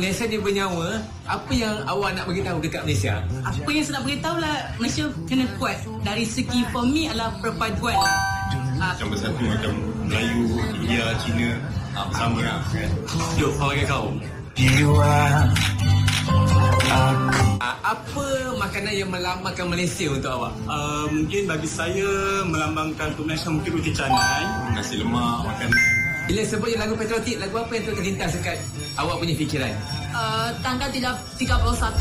Malaysia ni bernyawa. Apa yang awak nak beritahu dekat Malaysia? Apa yang saya nak beritahu lah, Malaysia kena kuat. Dari segi for me adalah perpaduan. Macam bersatu macam Melayu, India, Cina sama lah kan. Duk, apa bagi kau? Apa makanan yang melambangkan Malaysia untuk awak? Mungkin bagi saya melambangkan untuk Malaysia mungkin roti canai, Nasi lemak, makan. Bila sebut yang lagu patriotik, lagu apa yang terlintas dekat awak punya fikiran? Tanggal 31